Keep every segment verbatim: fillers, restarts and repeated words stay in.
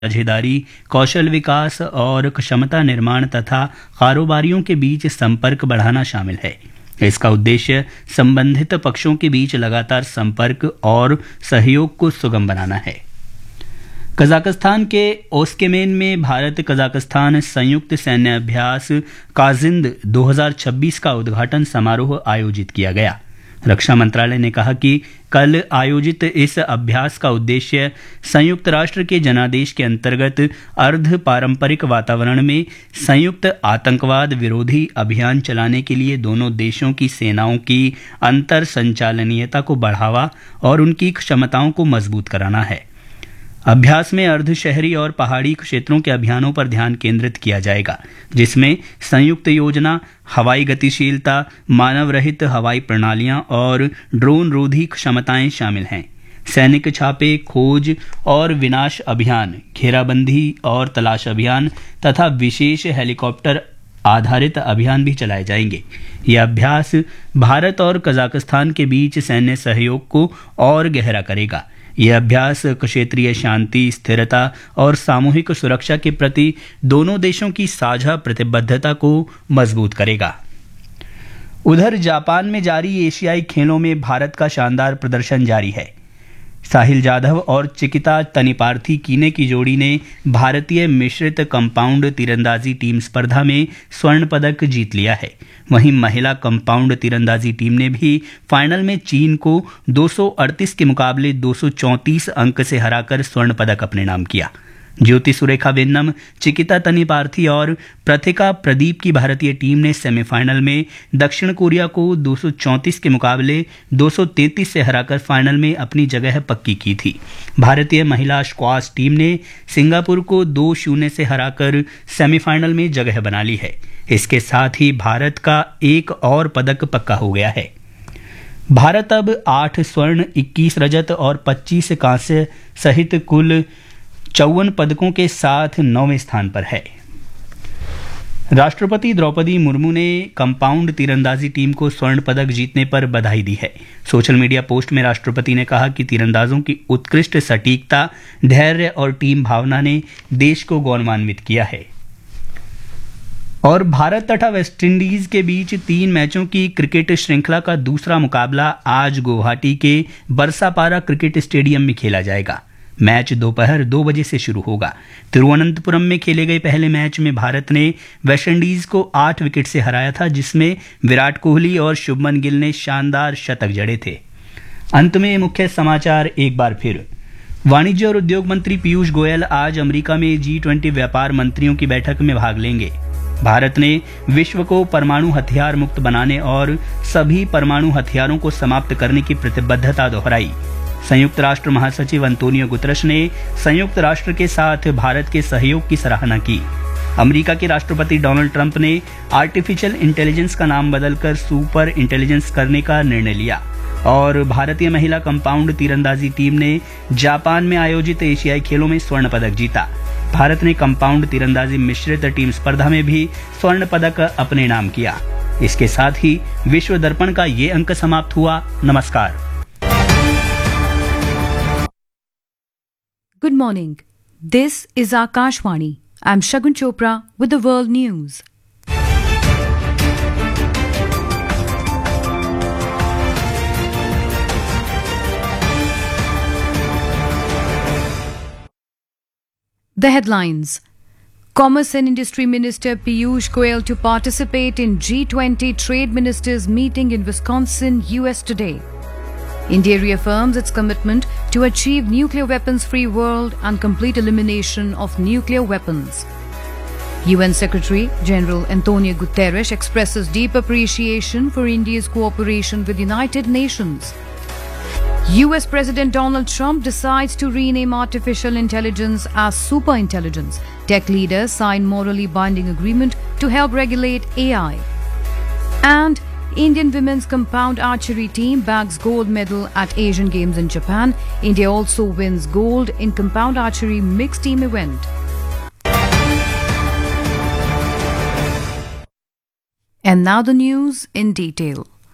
साझेदारी, कौशल विकास और क्षमता निर्माण तथा कारोबारियों के बीच संपर्क बढ़ाना शामिल है। इसका उद्देश्य संबंधित पक्षों के बीच लगातार संपर्क और सहयोग को सुगम बनाना है। कजाकिस्तान के ओस्केमेन में भारत कजाकिस्तान संयुक्त सैन्य अभ्यास काजिंद दो हज़ार छब्बीस का उद्घाटन समारोह आयोजित किया गया। रक्षा मंत्रालय ने कहा कि कल आयोजित इस अभ्यास का उद्देश्य संयुक्त राष्ट्र के जनादेश के अंतर्गत अर्ध पारंपरिक वातावरण में संयुक्त आतंकवाद विरोधी अभियान चलाने के लिए दोनों देशों की सेनाओं की अंतर संचालनीयता को बढ़ावा और उनकी क्षमताओं को मजबूत कराना है। अभ्यास में अर्ध शहरी और पहाड़ी क्षेत्रों के अभियानों पर ध्यान केंद्रित किया जाएगा, जिसमें संयुक्त योजना, हवाई गतिशीलता, मानव रहित हवाई प्रणालियां और ड्रोन रोधी क्षमताएं शामिल हैं। सैनिक छापे, खोज और विनाश अभियान, घेराबंदी और तलाश अभियान तथा विशेष हेलीकॉप्टर आधारित अभियान भी चलाए जाएंगे। यह अभ्यास भारत और कजाकिस्तान के बीच सैन्य सहयोग को और गहरा करेगा। यह अभ्यास क्षेत्रीय शांति, स्थिरता और सामूहिक सुरक्षा के प्रति दोनों देशों की साझा प्रतिबद्धता को मजबूत करेगा। उधर जापान में जारी एशियाई खेलों में भारत का शानदार प्रदर्शन जारी है। साहिल जाधव और चिकिता तनिपार्थी कीने की जोड़ी ने भारतीय मिश्रित कंपाउंड तीरंदाजी टीम स्पर्धा में स्वर्ण पदक जीत लिया है। वहीं महिला कंपाउंड तीरंदाजी टीम ने भी फाइनल में चीन को दो सौ अड़तीस के मुकाबले दो सौ चौंतीस अंक से हराकर स्वर्ण पदक अपने नाम किया। ज्योति सुरेखा वेन्नम, चिकिता तनिपार्थी और प्रतिका प्रदीप की भारतीय टीम ने सेमीफाइनल में दक्षिण कोरिया को दो सौ चौंतीस के मुकाबले दो सौ तैंतीस से हराकर फाइनल में अपनी जगह पक्की की थी। भारतीय महिला स्क्वाश टीम ने सिंगापुर को दो शून्य से हराकर सेमीफाइनल में जगह बना ली है। इसके साथ ही भारत का एक और पदक पक्का हो गया है। भारत अब आठ स्वर्ण, इक्कीस रजत और पच्चीस कांस्य सहित कुल चौवन पदकों के साथ नौवें स्थान पर है। राष्ट्रपति द्रौपदी मुर्मू ने कंपाउंड तीरंदाजी टीम को स्वर्ण पदक जीतने पर बधाई दी है। सोशल मीडिया पोस्ट में राष्ट्रपति ने कहा कि तीरंदाजों की उत्कृष्ट सटीकता, धैर्य और टीम भावना ने देश को गौरवान्वित किया है। और भारत तथा वेस्टइंडीज के बीच तीन मैचों की क्रिकेट श्रृंखला का दूसरा मुकाबला आज गुवाहाटी के बरसापारा क्रिकेट स्टेडियम में खेला जाएगा। मैच दोपहर दो बजे से शुरू होगा। तिरुवनंतपुरम में खेले गए पहले मैच में भारत ने वेस्टइंडीज को आठ विकेट से हराया था, जिसमें विराट कोहली और शुभमन गिल ने शानदार शतक जड़े थे। अंत में मुख्य समाचार एक बार फिर। वाणिज्य और उद्योग मंत्री पीयूष गोयल आज अमेरिका में जी ट्वेंटी व्यापार मंत्रियों की बैठक में भाग लेंगे। भारत ने विश्व को परमाणु हथियार मुक्त बनाने और सभी परमाणु हथियारों को समाप्त करने की प्रतिबद्धता दोहराई। संयुक्त राष्ट्र महासचिव अंतोनियो गुतरश ने संयुक्त राष्ट्र के साथ भारत के सहयोग की सराहना की। अमेरिका के राष्ट्रपति डोनाल्ड ट्रंप ने आर्टिफिशियल इंटेलिजेंस का नाम बदलकर सुपर इंटेलिजेंस करने का निर्णय लिया। और भारतीय महिला कंपाउंड तीरंदाजी टीम ने जापान में आयोजित एशियाई खेलों में स्वर्ण पदक जीता। भारत ने कंपाउंड तीरंदाजी मिश्रित टीम स्पर्धा में भी स्वर्ण पदक अपने नाम किया। इसके साथ ही विश्व दर्पण का ये अंक समाप्त हुआ। नमस्कार। Good morning. This is Akashvani. I'm Shagun Chopra with the world news. The headlines. Commerce and Industry Minister Piyush Goyal to participate in G twenty Trade Ministers meeting in Wisconsin, U S today. India reaffirms its commitment to achieve nuclear weapons-free world and complete elimination of nuclear weapons. U N Secretary General Antonio Guterres expresses deep appreciation for India's cooperation with the United Nations. U S President Donald Trump decides to rename artificial intelligence as superintelligence. Tech leaders sign morally binding agreement to help regulate A I. And Indian women's compound archery team bags gold medal at Asian Games in Japan. India also wins gold in compound archery mixed team event. And now the news in detail.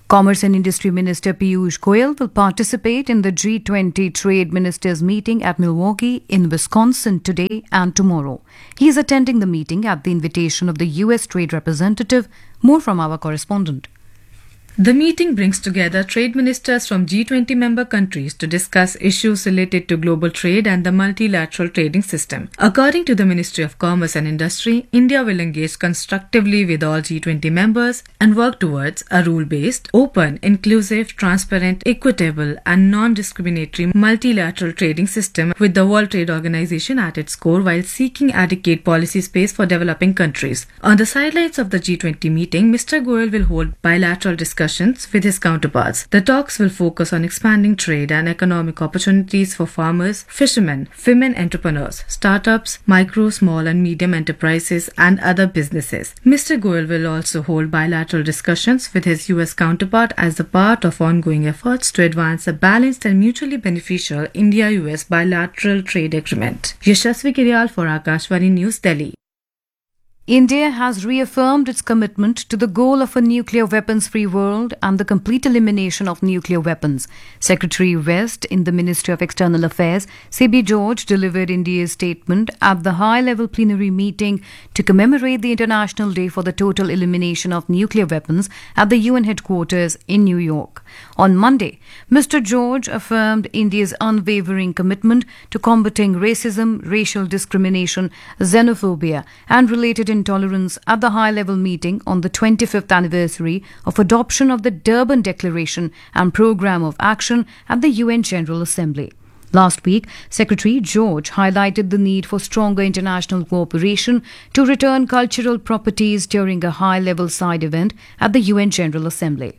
Commerce and Industry Minister Piyush Goyal will participate in the G twenty Trade Ministers meeting at Milwaukee in Wisconsin today and tomorrow. He is attending the meeting at the invitation of the U S Trade Representative. More from our correspondent. The meeting brings together trade ministers from G twenty member countries to discuss issues related to global trade and the multilateral trading system. According to the Ministry of Commerce and Industry, India will engage constructively with all G twenty members and work towards a rule-based, open, inclusive, transparent, equitable and non-discriminatory multilateral trading system with the World Trade Organization at its core while seeking adequate policy space for developing countries. On the sidelines of the G twenty meeting, Mister Goyal will hold bilateral discussions with his counterparts. The talks will focus on expanding trade and economic opportunities for farmers, fishermen, women entrepreneurs, startups, micro, small and medium enterprises and other businesses. Mister Goyal will also hold bilateral discussions with his U S counterpart as a part of ongoing efforts to advance a balanced and mutually beneficial India-U S bilateral trade agreement. Yashasvi Kiryal for Akashvani News, Delhi. India has reaffirmed its commitment to the goal of a nuclear weapons-free world and the complete elimination of nuclear weapons. Secretary West in the Ministry of External Affairs, C B George, delivered India's statement at the high-level plenary meeting to commemorate the International Day for the Total Elimination of Nuclear Weapons at the U N headquarters in New York. On Monday, Mister George affirmed India's unwavering commitment to combating racism, racial discrimination, xenophobia, and related intolerance at the high-level meeting on the twenty-fifth anniversary of adoption of the Durban Declaration and Programme of Action at the U N General Assembly. Last week, Secretary George highlighted the need for stronger international cooperation to return cultural properties during a high-level side event at the U N General Assembly.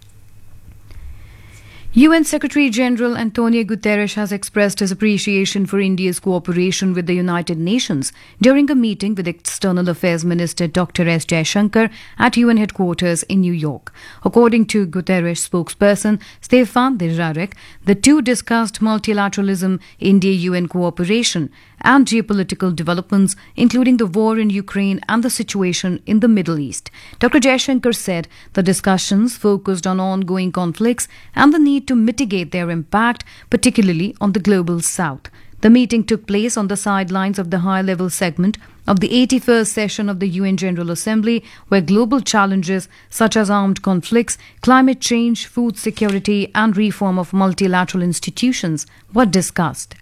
U N Secretary-General Antonio Guterres has expressed his appreciation for India's cooperation with the United Nations during a meeting with External Affairs Minister Doctor S Jaishankar at U N headquarters in New York. According to Guterres spokesperson Stefan Dujarric, the two discussed multilateralism, India-U N cooperation, and geopolitical developments, including the war in Ukraine and the situation in the Middle East. Doctor Jaishankar said the discussions focused on ongoing conflicts and the need to mitigate their impact, particularly on the global south. The meeting took place on the sidelines of the high-level segment of the eighty-first session of the U N General Assembly, where global challenges such as armed conflicts, climate change, food security, and reform of multilateral institutions were discussed.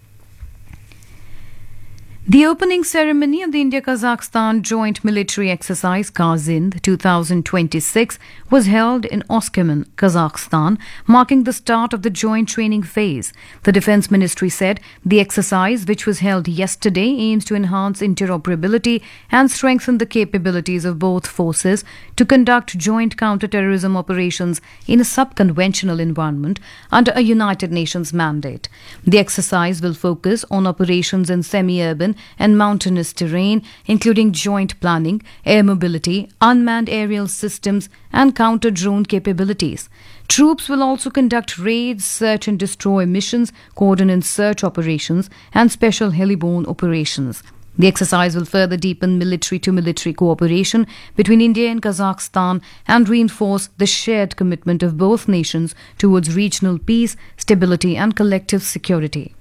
The opening ceremony of the India-Kazakhstan Joint Military Exercise Kazind twenty twenty-six was held in Oskimon, Kazakhstan, marking the start of the joint training phase. The Defence Ministry said the exercise, which was held yesterday, aims to enhance interoperability and strengthen the capabilities of both forces to conduct joint counter-terrorism operations in a sub-conventional environment under a United Nations mandate. The exercise will focus on operations in semi-urban and mountainous terrain, including joint planning, air mobility, unmanned aerial systems, and counter-drone capabilities. Troops will also conduct raids, search and destroy missions, coordinate search operations, and special heliborne operations. The exercise will further deepen military-to-military cooperation between India and Kazakhstan and reinforce the shared commitment of both nations towards regional peace, stability, and collective security.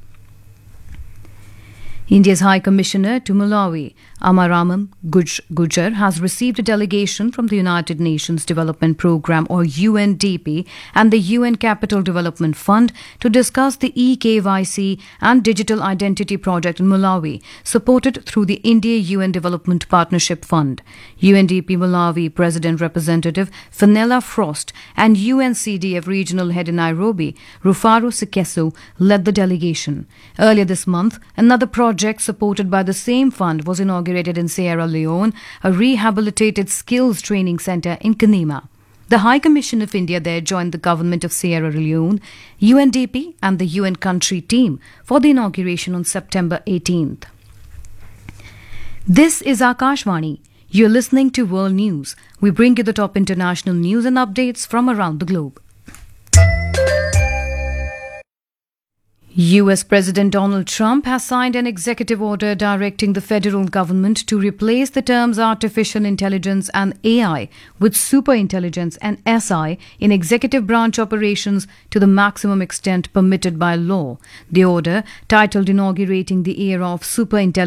India's High Commissioner to Malawi, Amaramam Gujar, has received a delegation from the United Nations Development Programme, or U N D P, and the U N Capital Development Fund to discuss the e K Y C and Digital Identity project in Malawi, supported through the India-U N Development Partnership Fund. U N D P Malawi President Representative Fenella Frost and U N C D F Regional Head in Nairobi, Rufaro Sikeso, led the delegation. Earlier this month, another project project supported by the same fund was inaugurated in Sierra Leone, a rehabilitated skills training centre in Kanema. The High Commission of India there joined the government of Sierra Leone, U N D P and the U N country team for the inauguration on September eighteenth. This is Akashvani. You're listening to World News. We bring you the top international news and updates from around the globe. U S President Donald Trump has signed an executive order directing the federal government to replace the terms artificial intelligence and A I with superintelligence and S I in executive branch operations to the maximum extent permitted by law. The order, titled Inaugurating the Era of Superintelligence